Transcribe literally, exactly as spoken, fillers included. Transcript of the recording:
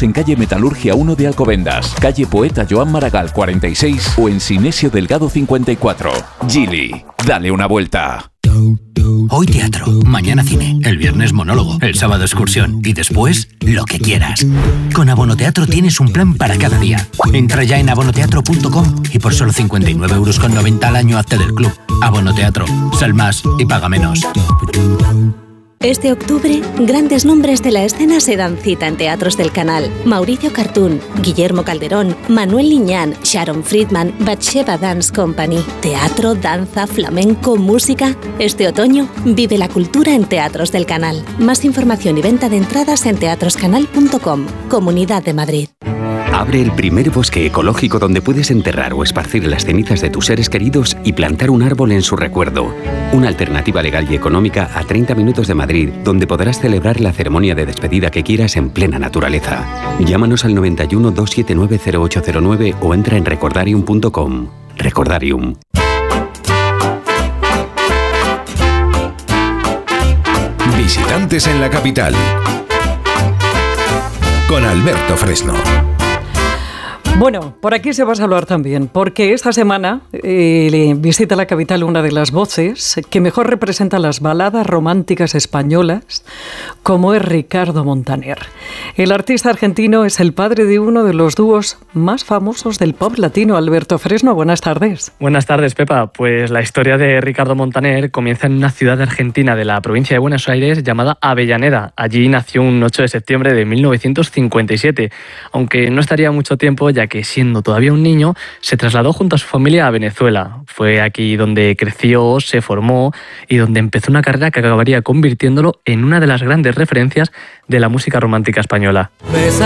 Visítanos en calle Metalurgia uno de Alcobendas, calle Poeta Joan Maragall cuarenta y seis o en Sinesio Delgado cincuenta y cuatro. Gili, dale una vuelta. Hoy teatro, mañana cine, el viernes monólogo, el sábado excursión y después lo que quieras. Con Abonoteatro tienes un plan para cada día. Entra ya en abonoteatro punto com y por solo cincuenta y nueve euros con noventa al año hazte del club. Abonoteatro, sal más y paga menos. Este octubre, grandes nombres de la escena se dan cita en Teatros del Canal. Mauricio Cartún, Guillermo Calderón, Manuel Liñán, Sharon Friedman, Batsheva Dance Company. Teatro, danza, flamenco, música. Este otoño, vive la cultura en Teatros del Canal. Más información y venta de entradas en teatroscanal punto com. Comunidad de Madrid. Abre el primer bosque ecológico donde puedes enterrar o esparcir las cenizas de tus seres queridos y plantar un árbol en su recuerdo. Una alternativa legal y económica a treinta minutos de Madrid, donde podrás celebrar la ceremonia de despedida que quieras en plena naturaleza. Llámanos al noventa y uno, doscientos setenta y nueve, cero ocho cero nueve o entra en recordarium punto com. Recordarium. Visitantes en la capital. Con Alberto Fresno. Bueno, por aquí se va a hablar también, porque esta semana eh, visita la capital una de las voces que mejor representa las baladas románticas españolas, como es Ricardo Montaner. El artista argentino es el padre de uno de los dúos más famosos del pop latino. Alberto Fresno, buenas tardes. Buenas tardes, Pepa. Pues la historia de Ricardo Montaner comienza en una ciudad argentina de la provincia de Buenos Aires llamada Avellaneda. Allí nació un ocho de septiembre de mil novecientos cincuenta y siete, aunque no estaría mucho tiempo ya que siendo todavía un niño se trasladó junto a su familia a Venezuela. Fue aquí donde creció, se formó y donde empezó una carrera que acabaría convirtiéndolo en una de las grandes referencias de la música romántica española.